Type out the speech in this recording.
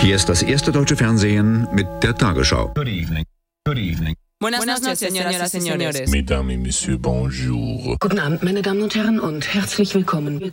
Hier ist das erste deutsche Fernsehen mit der Tagesschau. Good evening. Good evening. Buenas noches, señoras y señores. Mesdames et Messieurs, bonjour. Guten Abend, meine Damen und Herren, und herzlich willkommen.